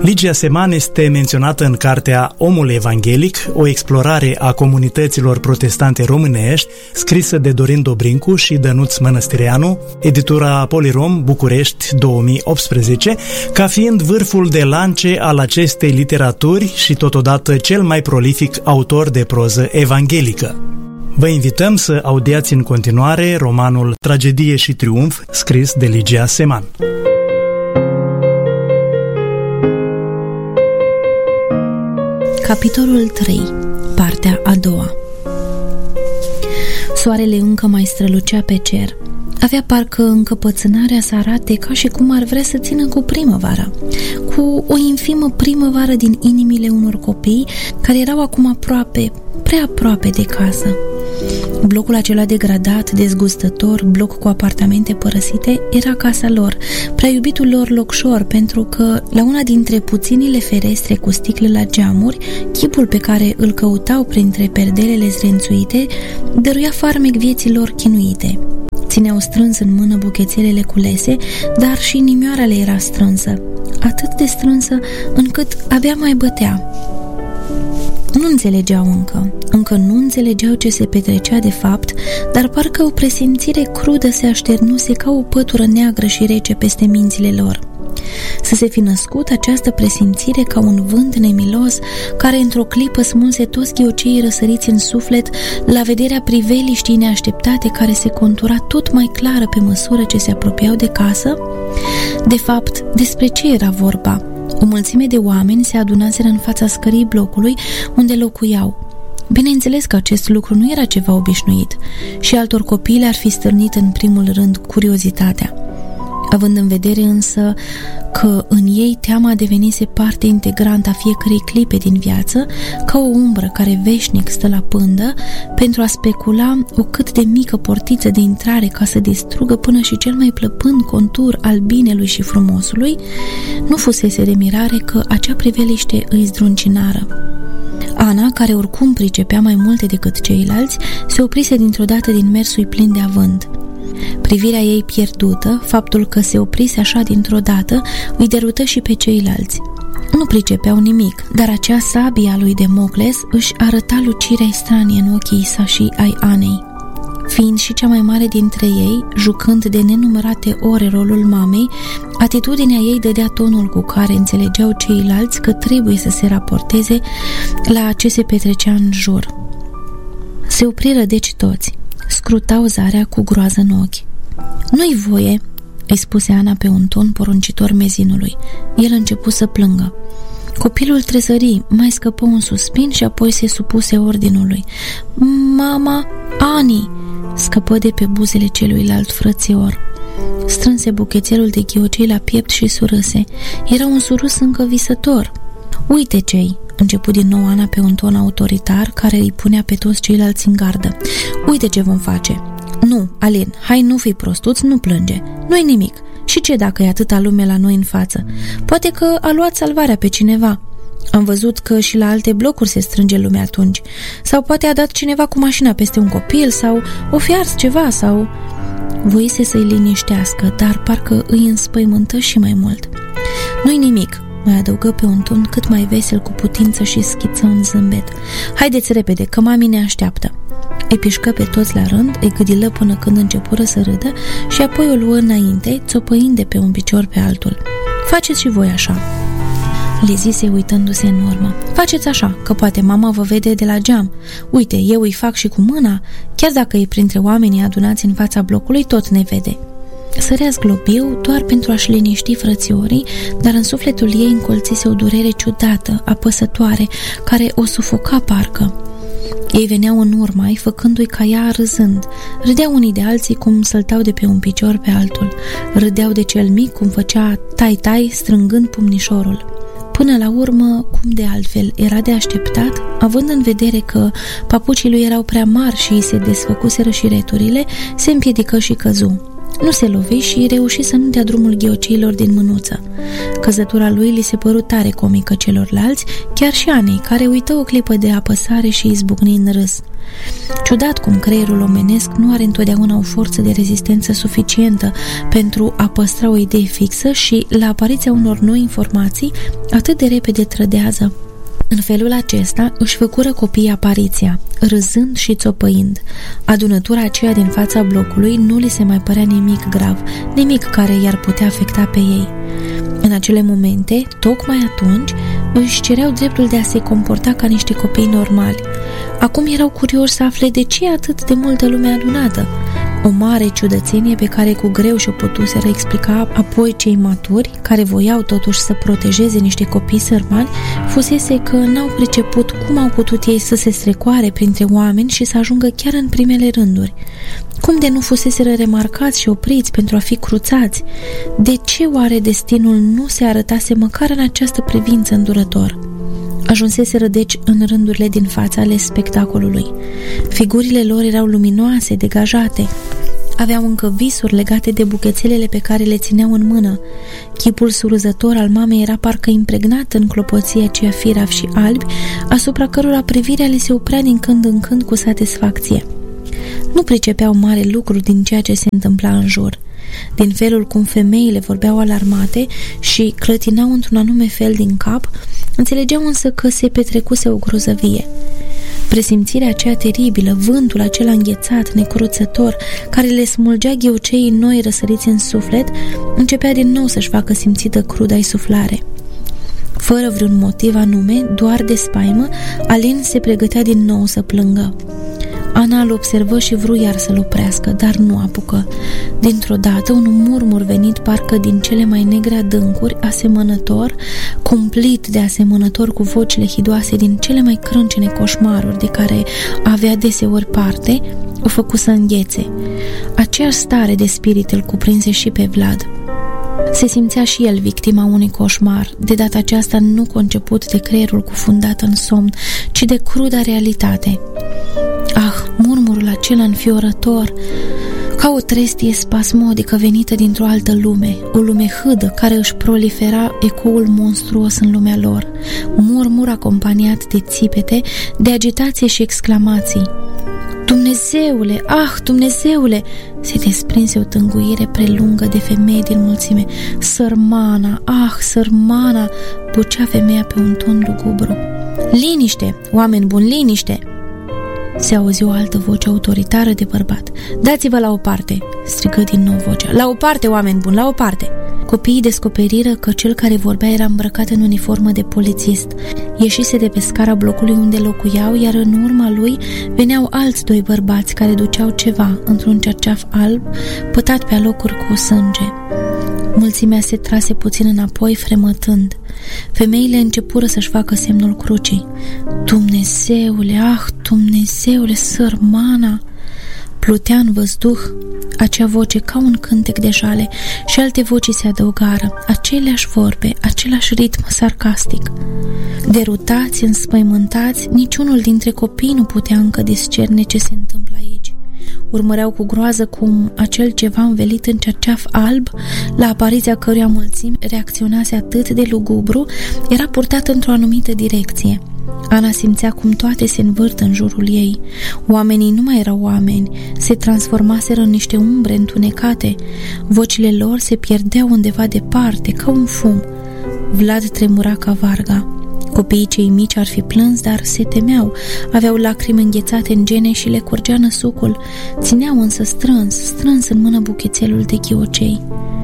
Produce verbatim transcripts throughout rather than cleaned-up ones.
Ligia Seman este menționată în cartea Omul Evanghelic, o explorare a comunităților protestante românești, scrisă de Dorin Dobrincu și Dănuț Mănăstireanu, editura Polirom, București, două mii optsprezece, ca fiind vârful de lance al acestei literaturi și totodată cel mai prolific autor de proză evanghelică. Vă invităm să audiați în continuare romanul Tragedie și triumf, scris de Ligia Seman. Capitolul trei. Partea a doua. Soarele încă mai strălucea pe cer. Avea parcă încăpățânarea să arate ca și cum ar vrea să țină cu primăvara, cu o infimă primăvară din inimile unor copii care erau acum aproape, prea aproape de casă. Blocul acela degradat, dezgustător, bloc cu apartamente părăsite, era casa lor, prea iubitul lor locșor, pentru că la una dintre puținile ferestre cu sticle la geamuri, chipul pe care îl căutau printre perdelele zrențuite dăruia farmec vieții lor chinuite. Țineau strâns în mână buchețelele culese, dar și inimioara le era strânsă, atât de strânsă încât abia mai bătea. Nu înțelegeau încă, încă nu înțelegeau ce se petrecea de fapt, dar parcă o presimțire crudă se așternuse ca o pătură neagră și rece peste mințile lor. Să se fi născut această presimțire ca un vânt nemilos care într-o clipă smulse toți ghioceii răsăriți în suflet la vederea priveliștii neașteptate care se contura tot mai clară pe măsură ce se apropiau de casă? De fapt, despre ce era vorba? O mulțime de oameni se adunaseră în fața scării blocului unde locuiau. Bineînțeles că acest lucru nu era ceva obișnuit și altor copii le-ar fi stârnit în primul rând curiozitatea. Având în vedere însă că în ei teama devenise parte integrantă a fiecărei clipe din viață, ca o umbră care veșnic stă la pândă pentru a specula o cât de mică portiță de intrare ca să distrugă până și cel mai plăpând contur al binelui și frumosului, nu fusese de mirare că acea priveliște îi zdruncinară. Ana, care oricum pricepea mai multe decât ceilalți, se oprise dintr-o dată din mersul plin de avânt. Privirea ei pierdută, faptul că se oprise așa dintr-o dată, îi derută și pe ceilalți. Nu pricepeau nimic, dar acea sabie a lui Democles își arăta lucirea stranie în ochii sa și ai Anei. Fiind și cea mai mare dintre ei, jucând de nenumărate ore rolul mamei, atitudinea ei dădea tonul cu care înțelegeau ceilalți că trebuie să se raporteze la ce se petrecea în jur. Se opriră deci toți. Scrutau Zarea cu groază în ochi. Nu-i voie, îi spuse Ana pe un ton poruncitor mezinului. El începu să plângă. Copilul trezări, mai scăpă un suspin și apoi se supuse ordinului. Mama, Ani, scăpă de pe buzele celuilalt frățior. Strânse buchețelul de ghiocei la piept și surâse. Era un surâs încă visător. Uite ce-i, începu din nou Ana pe un ton autoritar care îi punea pe toți ceilalți în gardă. Uite ce vom face. Nu, Alin, hai, nu fi prostuț, nu plânge. Nu-i nimic. Și ce dacă e atâta lume la noi în față? Poate că a luat salvarea pe cineva. Am văzut că și la alte blocuri se strânge lumea atunci. Sau poate a dat cineva cu mașina peste un copil, sau o fi ars ceva, sau... Voise să-i liniștească, dar parcă îi înspăimântă și mai mult. Nu-i nimic, mai adăugă pe un ton cât mai vesel cu putință și schiță un zâmbet. Haideți repede, că mami ne așteaptă. Îi pișcă pe toți la rând, îi gâdilă până când începură să râdă și apoi o luă înainte, țopăind de pe un picior pe altul. Faceți și voi așa, le zise uitându-se în urmă. Faceți așa, că poate mama vă vede de la geam. Uite, eu îi fac și cu mâna, chiar dacă e printre oamenii adunați în fața blocului, tot ne vede. Sărea zglobiu doar pentru a-și liniști frățiorii, dar în sufletul ei încolțise o durere ciudată, apăsătoare, care o sufoca parcă. Ei veneau în urma ei, făcându-i ca ea râzând. Râdeau unii de alții cum săltau de pe un picior pe altul. Râdeau de cel mic cum făcea tai-tai strângând pumnișorul. Până la urmă, cum de altfel era de așteptat, având în vedere că papucii lui erau prea mari și îi se desfăcuseră și returile, se împiedică și căzu. Nu se lovi și reuși să nu dea drumul ghioceilor din mânuță. Căzătura lui li se păru tare comică celorlalți, chiar și Anei, care uită o clipă de apăsare și izbucni în râs. Ciudat cum creierul omenesc nu are întotdeauna o forță de rezistență suficientă pentru a păstra o idee fixă și, la apariția unor noi informații, atât de repede trădează. În felul acesta își făcură copiii apariția, râzând și țopăind. Adunătura aceea din fața blocului nu li se mai părea nimic grav, nimic care i-ar putea afecta pe ei. În acele momente, tocmai atunci, își cereau dreptul de a se comporta ca niște copii normali. Acum erau curioși să afle de ce e atât de multă lume adunată. O mare ciudățenie pe care cu greu și-o putuseră explica apoi cei maturi, care voiau totuși să protejeze niște copii sărmani, fusese că n-au priceput cum au putut ei să se strecoare printre oameni și să ajungă chiar în primele rânduri. Cum de nu fuseseră remarcați și opriți pentru a fi cruțați? De ce oare destinul nu se arătase măcar în această privință îndurător? Ajunseseră deci în rândurile din fața ale spectacolului. Figurile lor erau luminoase, degajate. Aveau încă visuri legate de buchețelele pe care le țineau în mână. Chipul surzător al mamei era parcă impregnat în clopoții aceia firavi și albi, asupra cărora privirea le se oprea din când în când cu satisfacție. Nu pricepeau mare lucru din ceea ce se întâmpla în jur. Din felul cum femeile vorbeau alarmate și clătinau într-un anume fel din cap, înțelegeau însă că se petrecuse o grozăvie. Presimțirea aceea teribilă, vântul acela înghețat, necruțător, care le smulgea ghioceii noi răsăriți în suflet, începea din nou să-și facă simțită cruda insuflare. Fără vreun motiv anume, doar de spaimă, Alin se pregătea din nou să plângă. Ana îl observă și vrut iar să-l oprească, dar nu apucă. Dintr-o dată, un murmur venit parcă din cele mai negre adâncuri, asemănător, cumplit de asemănător cu vocile hidoase din cele mai crâncene coșmaruri de care avea deseori parte, o făcu să înghețe. Aceeași stare de spirit îl cuprinse și pe Vlad. Se simțea și el victima unui coșmar, de data aceasta nu conceput de creierul cufundat în somn, ci de cruda realitate. Ah, murmurul acela înfiorător, ca o trestie spasmodică venită dintr-o altă lume, o lume hâdă care își prolifera ecoul monstruos în lumea lor, murmur acompaniat de țipete, de agitație și exclamații. Dumnezeule, ah, Dumnezeule! Se desprinse o tânguire prelungă de femei din mulțime. Sărmana, ah, sărmana! Bucea femeia pe un ton lugubru. Liniște, oameni buni, liniște! Se auzi o altă voce autoritară de bărbat. Dați-vă la o parte, strigă din nou vocea. La o parte, oameni buni, la o parte! Copiii descoperiră că cel care vorbea era îmbrăcat în uniformă de polițist. Ieșise de pe scara blocului unde locuiau, iar în urma lui veneau alți doi bărbați care duceau ceva într-un cerceaf alb, pătat pe alocuri cu sânge. Mulțimea se trase puțin înapoi, fremătând. Femeile începură să-și facă semnul crucii. Dumnezeule, ah, Dumnezeule, sărmana! Plutea în văzduh acea voce ca un cântec de jale și alte voci se adăugară, aceleași vorbe, același ritm sarcastic. Derutați, înspăimântați, niciunul dintre copii nu putea încă discerne ce se întâmplă aici. Urmăreau cu groază cum acel ceva învelit în cerceaf alb, la apariția căruia mulțimi reacționase atât de lugubru, era purtat într-o anumită direcție. Ana simțea cum toate se învârt în jurul ei. Oamenii nu mai erau oameni, se transformaseră în niște umbre întunecate. Vocile lor se pierdeau undeva departe, ca un fum. Vlad tremura ca varga. Copiii cei mici ar fi plâns, dar se temeau. Aveau lacrimi înghețate în gene și le curgea năsucul. Țineau însă strâns, strâns în mână buchețelul de ghiocei.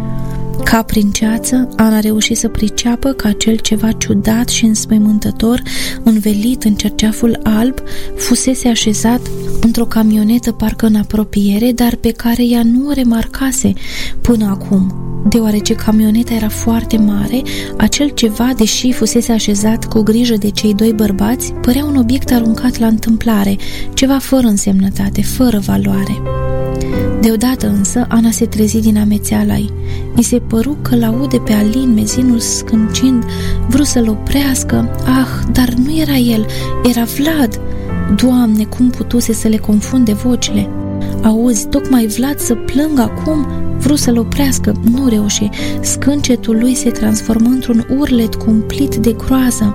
Ca prin ceață, Ana reușit să priceapă că acel ceva ciudat și înspăimântător, învelit în cerceaful alb, fusese așezat într-o camionetă parcă în apropiere, dar pe care ea nu o remarcase până acum. Deoarece camioneta era foarte mare, acel ceva, deși fusese așezat cu grijă de cei doi bărbați, părea un obiect aruncat la întâmplare, ceva fără însemnătate, fără valoare. Deodată însă, Ana se trezi din amețeala-i. I se păru că l-aude pe Alin, mezinul scâncind, vrut să-l oprească. Ah, dar nu era el, era Vlad! Doamne, cum putuse să le confunde vocile? Auzi, tocmai Vlad să plângă acum? Vrut să-l oprească, nu reuși. Scâncetul lui se transformă într-un urlet cumplit de groază.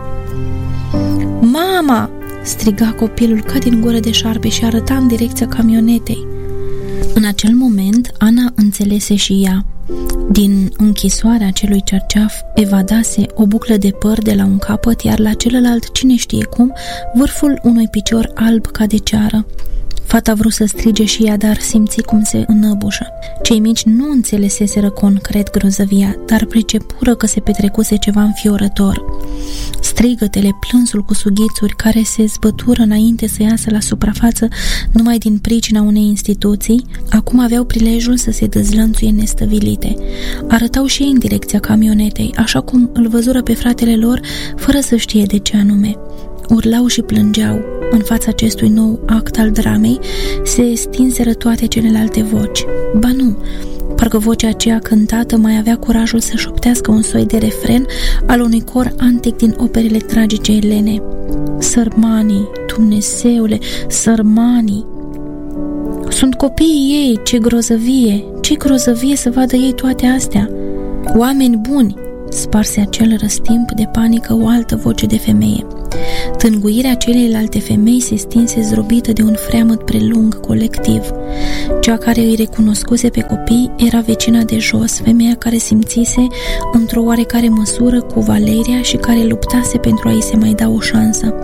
Mama! Striga copilul ca din gură de șarpe și arăta în direcția camionetei. În acel moment, Ana înțelese și ea. Din închisoarea acelui cerceaf evadase o buclă de păr de la un capăt, iar la celălalt, cine știe cum, vârful unui picior alb ca de ceară. Fata vrut să strige și ea, dar simți cum se înăbușă. Cei mici nu înțeleseseră concret grozăvia, dar pricepură că se petrecuse ceva înfiorător. Strigătele, plânsul cu sughițuri care se zbătură înainte să iasă la suprafață numai din pricina unei instituții, acum aveau prilejul să se dezlănțuie nestăvilite. Arătau și ei în direcția camionetei, așa cum îl văzură pe fratele lor, fără să știe de ce anume. Urlau și plângeau. În fața acestui nou act al dramei se stinseră toate celelalte voci. Ba nu, parcă vocea aceea cântată mai avea curajul să șoptească un soi de refren al unui cor antic din operele tragice elene. Sărmanii, Dumnezeule, sărmanii! Sunt copiii ei, ce grozăvie, ce grozăvie să vadă ei toate astea! Oameni buni! Sparse acel răstimp de panică o altă voce de femeie. Tânguirea celelalte femei se stinse zdrobită de un freamăt prelung colectiv. Cea care îi recunoscuse pe copii era vecina de jos, femeia care simțise într-o oarecare măsură cu Valeria și care luptase pentru a-i se mai da o șansă.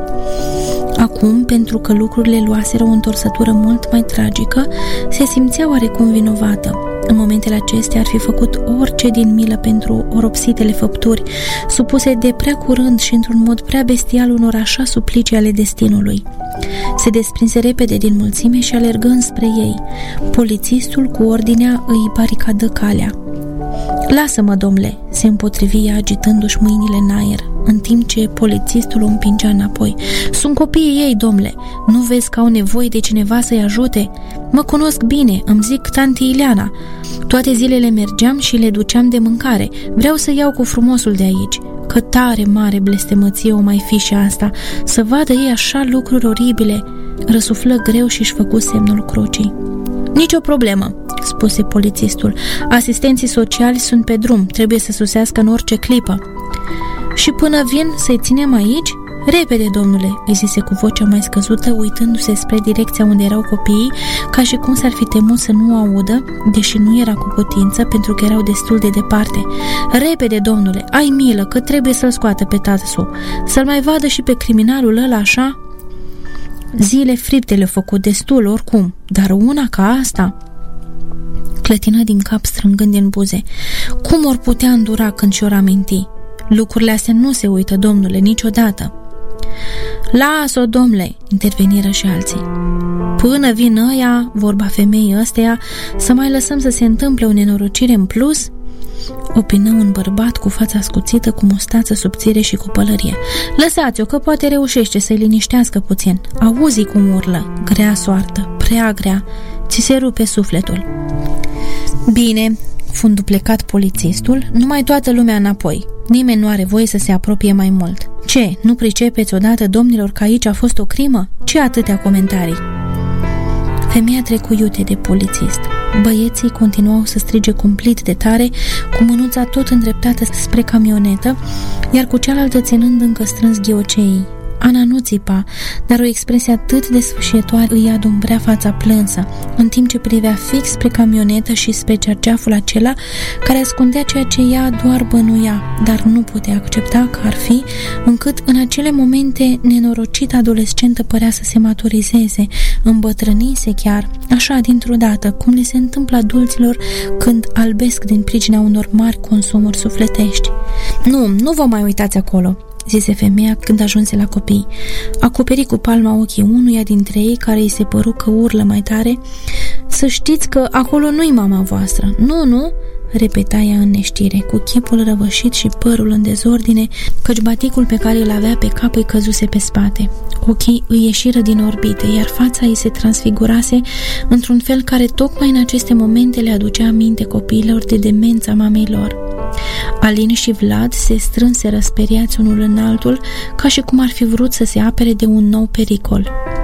Acum, pentru că lucrurile luaseră o întorsătură mult mai tragică, se simțea oarecum vinovată. În momentele acestea ar fi făcut orice din milă pentru oropsitele făpturi, supuse de prea curând și într-un mod prea bestial unor așa suplicii ale destinului. Se desprinse repede din mulțime și alergă înspre ei. Polițistul cu ordinea îi baricadă calea. Lasă-mă, domnule, se împotrivi ea agitându-și mâinile în aer, în timp ce polițistul o împingea înapoi. Sunt copiii ei, domnule, nu vezi că au nevoie de cineva să-i ajute? Mă cunosc bine, îmi zic tanti Ileana. Toate zilele mergeam și le duceam de mâncare. Vreau să iau cu frumosul de aici. Că tare mare blestemăție o mai fi și asta, să vadă ei așa lucruri oribile. Răsuflă greu și-și făcu semnul crucii. Nicio problemă, spuse polițistul. Asistenții sociali sunt pe drum, trebuie să sosească în orice clipă. Și până vin să-i ținem aici? Repede, domnule, îi zise cu vocea mai scăzută, uitându-se spre direcția unde erau copiii, ca și cum s-ar fi temut să nu audă, deși nu era cu putință, pentru că erau destul de departe. Repede, domnule, ai milă, că trebuie să-l scoată pe tatăl, să-l mai vadă și pe criminalul ăla așa? Zile fripte le-au făcut destul, oricum, dar una ca asta... Clătină din cap strângând din buze. Cum or putea îndura când și-or aminti? Lucrurile astea nu se uită, domnule, niciodată. Las-o, domnule, interveniră și alții. Până vin ăia, vorba femeii ăsteia, să mai lăsăm să se întâmple o nenorocire în plus? Opină un bărbat cu fața scuțită, cu mustață subțire și cu pălărie. Lăsați-o, că poate reușește să-i liniștească puțin. Auzi cum urlă. Grea soartă, prea grea. Ți se rupe sufletul. Bine, fundu plecat polițistul, numai toată lumea înapoi. Nimeni nu are voie să se apropie mai mult. Ce, nu pricepeți odată, domnilor, că aici a fost o crimă? Ce atâtea comentarii? Femeia trecu iute de polițist. Băieții continuau să strige cumplit de tare, cu mânuța tot îndreptată spre camionetă, iar cu cealaltă ținând încă strâns ghioceii. Ana nu țipa, dar o expresie atât de sfâșietoare îi adumbrea fața plânsă, în timp ce privea fix spre camionetă și spre cerceaful acela care ascundea ceea ce ea doar bănuia, dar nu putea accepta că ar fi, încât în acele momente nenorocita adolescentă părea să se maturizeze, îmbătrânise chiar, așa dintr-o dată, cum le se întâmplă adulților când albesc din pricina unor mari consumuri sufletești. Nu, nu vă mai uitați acolo, zise femeia când ajunse la copii. Acoperi cu palma ochii unuia dintre ei care îi se păru că urlă mai tare. Să știți că acolo nu-i mama voastră. Nu, nu, repeta ea în neștire, cu chipul răvășit și părul în dezordine, căci baticul pe care îl avea pe cap îi căzuse pe spate. Ochii îi ieșiră din orbite, iar fața îi se transfigurase într-un fel care tocmai în aceste momente le aducea aminte copiilor de demența mamei lor. Alin și Vlad se strânseră speriați unul în altul, ca și cum ar fi vrut să se apere de un nou pericol.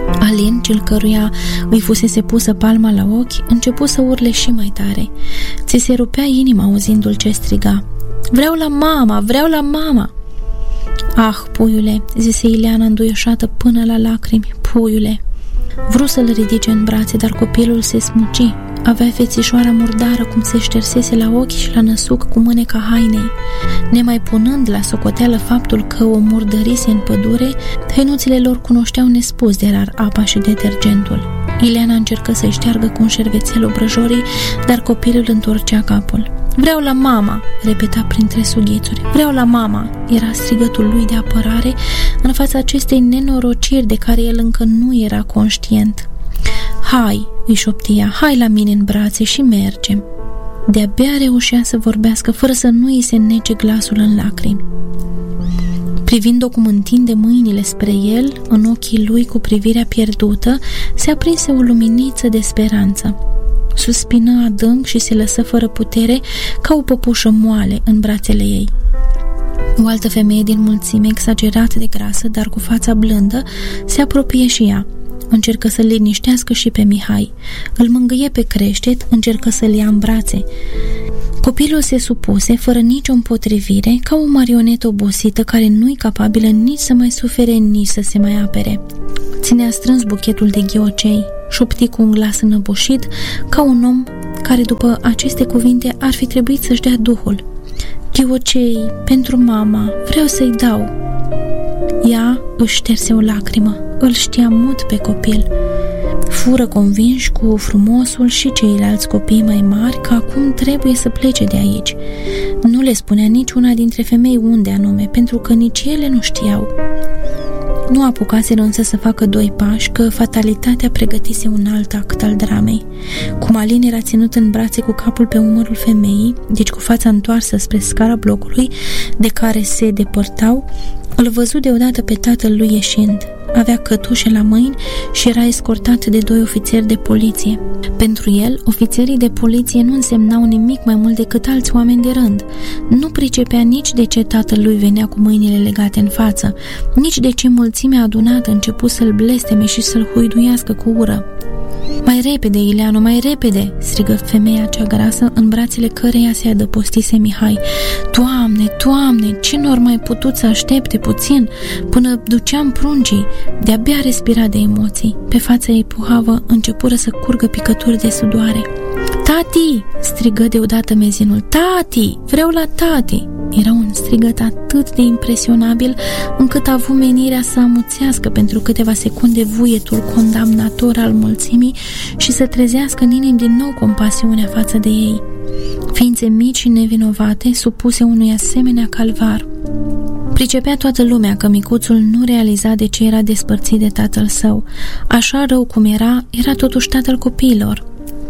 Alin, cel căruia îi fusese pusă palma la ochi, începu să urle și mai tare. Ți se rupea inima auzindu-l ce striga. Vreau la mama, vreau la mama! Ah, puiule, zise Ileana înduioșată până la lacrimi, puiule! Vreau să-l ridice în brațe, dar copilul se smuci. Avea fețișoara murdară cum se ștersese la ochi și la năsuc cu mâneca hainei. Nemai punând la socoteală faptul că o murdărise în pădure, hăinuțele lor cunoșteau nespus de rar apa și detergentul. Ileana încercă să-i șteargă cu un șervețel obrăjorii, dar copilul întorcea capul. Vreau la mama, repeta printre sughițuri. Vreau la mama, era strigătul lui de apărare în fața acestei nenorociri de care el încă nu era conștient. Hai, îi șoptia, hai la mine în brațe și mergem. De-abia reușea să vorbească fără să nu îi se nece glasul în lacrimi. Privind-o cum întinde mâinile spre el, în ochii lui cu privirea pierdută, se aprinse o luminiță de speranță. Suspină adânc și se lăsă fără putere ca o păpușă moale în brațele ei. O altă femeie din mulțime, exagerat de grasă, dar cu fața blândă, se apropie și ea. Încercă să-l liniștească și pe Mihai. Îl mângâie pe creștet, încercă să-l ia în brațe. Copilul se supuse, fără nicio împotrivire, ca o marionetă obosită care nu-i capabilă nici să mai sufere, nici să se mai apere. Ținea strâns buchetul de ghiocei, șopti cu un glas înăbușit, ca un om care după aceste cuvinte ar fi trebuit să-și dea duhul. Ghiocei, pentru mama, vreau să-i dau. Ea își șterse o lacrimă, îl știa mut pe copil. Fură convinși cu frumosul și ceilalți copii mai mari că acum trebuie să plece de aici. Nu le spunea niciuna dintre femei unde anume, pentru că nici ele nu știau. Nu apucaseră însă să facă doi pași, că fatalitatea pregătise un alt act al dramei. Cum Alin era ținut în brațe cu capul pe umărul femeii, deci cu fața întoarsă spre scara blocului, de care se depărtau, îl văzu deodată pe tatăl lui ieșind. Avea cătușe la mâini și era escortat de doi ofițeri de poliție. Pentru el, ofițerii de poliție nu însemnau nimic mai mult decât alți oameni de rând. Nu pricepea nici de ce tatăl lui venea cu mâinile legate în față, nici de ce mulțimea adunată început să-l blesteme și să-l huiduiască cu ură. Mai repede, Ileanu, mai repede!" strigă femeia cea grasă, în brațele căreia se adăpostise Mihai. Doamne, Doamne, ce n-or mai putut să aștepte puțin până duceam pruncii? De-abia respira de emoții. Pe fața ei puhavă începură să curgă picături de sudoare. Tati!" strigă deodată mezinul. Tati! Vreau la tati!" Era un strigăt atât de impresionabil încât a avut menirea să amuțească pentru câteva secunde vuietul condamnator al mulțimii și să trezească în inimi din nou compasiunea față de ei. Ființe mici și nevinovate, supuse unui asemenea calvar. Pricepea toată lumea că micuțul nu realiza de ce era despărțit de tatăl său. Așa rău cum era, era totuși tatăl copiilor.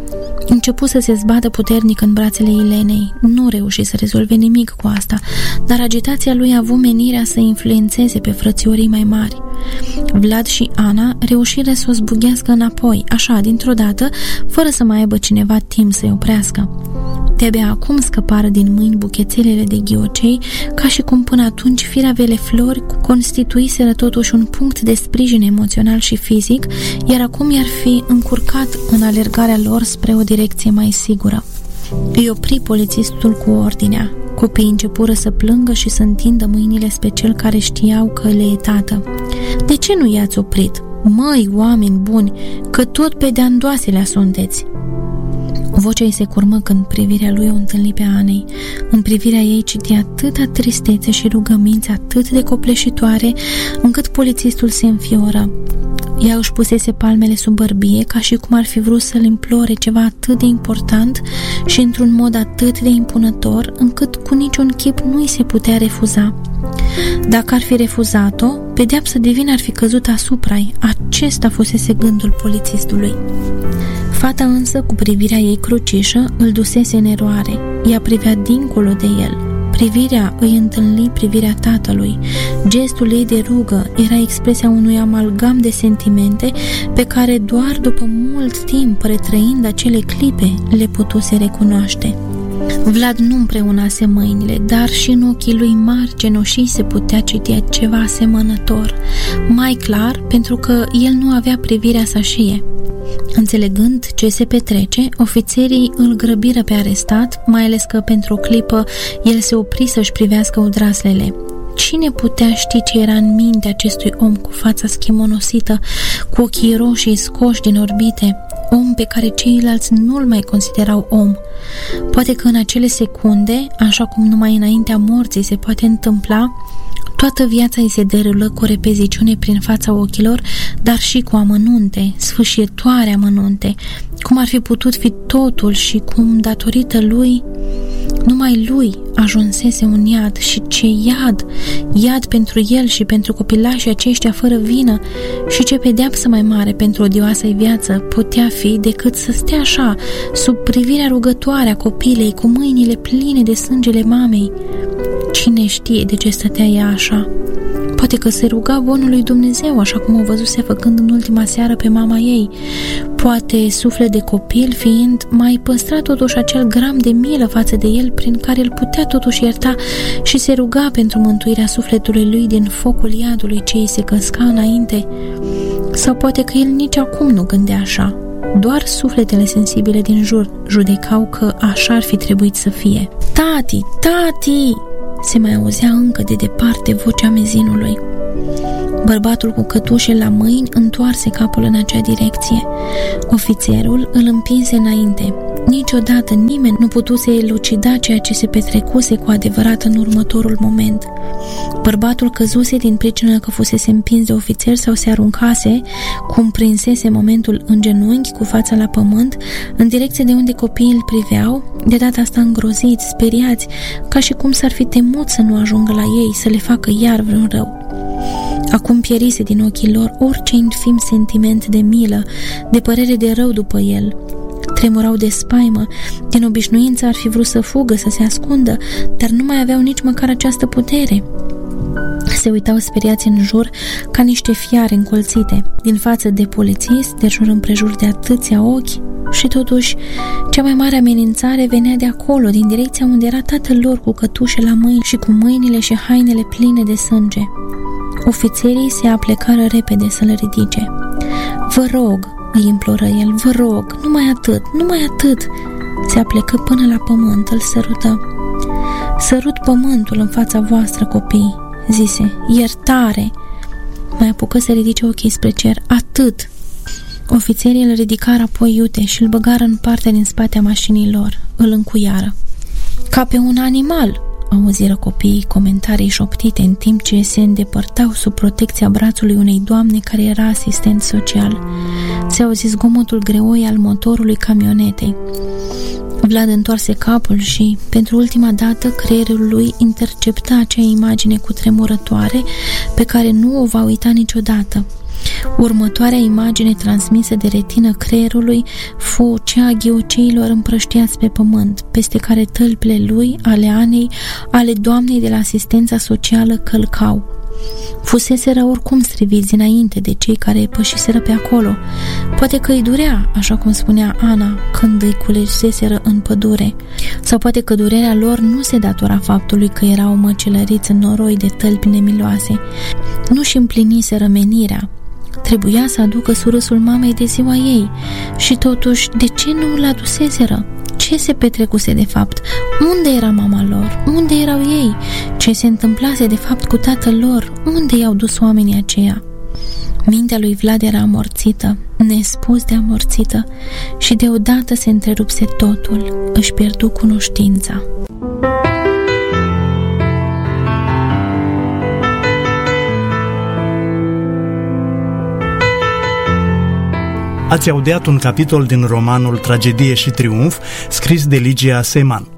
Începu să se zbadă puternic în brațele Ilenei. Nu reuși să rezolve nimic cu asta, dar agitația lui a avut menirea să influențeze pe frățiorii mai mari. Vlad și Ana reușiră să o zbughească înapoi, așa, dintr-o dată, fără să mai aibă cineva timp să-i oprească. De-abia acum scăpară din mâini buchețelele de ghiocei, ca și cum până atunci firavele flori constituiseră totuși un punct de sprijin emoțional și fizic, iar acum i-ar fi încurcat în alergarea lor spre o direcție mai sigură. Îi opri polițistul cu ordinea. Copiii începură să plângă și să întindă mâinile spre cel care știau că le e tată. De ce nu i-ați oprit? Măi, oameni buni, că tot pe de-andoaselea sunteți! Vocea ei se curmă când privirea lui o întâlni pe Anei. În privirea ei citea atâta tristețe și rugăminți atât de copleșitoare, încât polițistul se înfioră. Ea își pusese palmele sub bărbie, ca și cum ar fi vrut să-l implore ceva atât de important și într-un mod atât de impunător, încât cu niciun chip nu îi se putea refuza. Dacă ar fi refuzat-o, pedeapsa divină ar fi căzut asupra-i. Acesta fusese gândul polițistului. Fata însă, cu privirea ei crucișă, îl dusese în eroare. Ea privea dincolo de el. Privirea îi întâlni privirea tatălui. Gestul ei de rugă era expresia unui amalgam de sentimente pe care doar după mult timp, retrăind acele clipe, le putuse recunoaște. Vlad nu împreunase mâinile, dar și în ochii lui mari cenușii se putea citi ceva asemănător, mai clar pentru că el nu avea privirea să șie. Înțelegând ce se petrece, ofițerii îl grăbiră pe arestat, mai ales că pentru o clipă el se opri să-și privească odraslele. Cine putea ști ce era în mintea acestui om cu fața schimonosită, cu ochii roșii scoși din orbite, om pe care ceilalți nu-l mai considerau om? Poate că în acele secunde, așa cum numai înaintea morții se poate întâmpla, toată viața îi se derulă cu o repeziciune prin fața ochilor, dar și cu amănunte, sfâșietoare amănunte, cum ar fi putut fi totul și cum, datorită lui, numai lui ajunsese un iad. Și ce iad! Iad pentru el și pentru copilașii aceștia fără vină. Și ce pedeapsă mai mare pentru odioasa-i viață putea fi decât să stea așa, sub privirea rugătoare a copilei, cu mâinile pline de sângele mamei. Cine știe de ce stătea ea așa? Poate că se ruga bunului Dumnezeu, așa cum o văzuse făcând în ultima seară pe mama ei. Poate, suflet de copil fiind, mai păstra totuși acel gram de milă față de el, prin care îl putea totuși ierta și se ruga pentru mântuirea sufletului lui din focul iadului ce îi se căsca înainte. Sau poate că el nici acum nu gândea așa. Doar sufletele sensibile din jur judecau că așa ar fi trebuit să fie. Tati, tati! Se mai auzea încă de departe vocea mezinului. Bărbatul cu cătușe la mâini întoarse capul în acea direcție. Ofițerul îl împinse înainte. Niciodată nimeni nu putuse elucida ceea ce se petrecuse cu adevărat în următorul moment. Bărbatul căzuse din pricină că fusese împins de ofițer sau se aruncase, cum prinsese momentul în genunchi cu fața la pământ, în direcție de unde copiii îl priveau, de data asta îngroziți, speriați, ca și cum s-ar fi temut să nu ajungă la ei, să le facă iar vreun rău. Acum pierise din ochii lor orice infim sentiment de milă, de părere de rău după el. Tremurau de spaimă, din obișnuință ar fi vrut să fugă, să se ascundă, dar nu mai aveau nici măcar această putere. Se uitau speriați în jur ca niște fiare încolțite, din față de polițist, de jur împrejur de atâția ochi, și totuși cea mai mare amenințare venea de acolo, din direcția unde era tatăl lor cu cătușe la mâini și cu mâinile și hainele pline de sânge. Ofițerii se aplecară repede să-l ridice. Vă rog, îi imploră el, vă rog, numai atât, numai atât. Se aplecă până la pământ, îl sărută. Sărut pământul în fața voastră, copii, zise, iertare. Mai apucă să ridice ochii spre cer, atât. Ofițerii îl ridicară apoi iute și îl băgară în partea din spatea mașinii lor, îl încuiară. Ca pe un animal, auziră copiii comentarii șoptite în timp ce se îndepărtau sub protecția brațului unei doamne care era asistent social. Se auzi zgomotul greoi al motorului camionetei. Vlad întoarse capul și, pentru ultima dată, creierul lui intercepta acea imagine cutremurătoare pe care nu o va uita niciodată. Următoarea imagine transmisă de retină creierului fu cea a ghioceilor împrăștiați pe pământ, peste care tălpile lui, ale Anei, ale doamnei de la asistența socială călcau. Fuseseră oricum striviți înainte de cei care pășiseră pe acolo. Poate că îi durea, așa cum spunea Ana, când îi culeseseră în pădure. Sau poate că durerea lor nu se datora faptului că erau măcelăriți în noroi de tălpi nemiloase. Nu-și împliniseră menirea. Trebuia să aducă surâsul mamei de ziua ei. Și totuși, de ce nu îl aduseseră? Ce se petrecuse de fapt? Unde era mama lor? Unde erau ei? Ce se întâmplase de fapt cu tatăl lor? Unde i-au dus oamenii aceia? Mintea lui Vlad era amorțită, nespus de amorțită, și deodată se întrerupse totul. Își pierdu cunoștința. Ați audiat un capitol din romanul Tragedie și triumf, scris de Ligia Seman.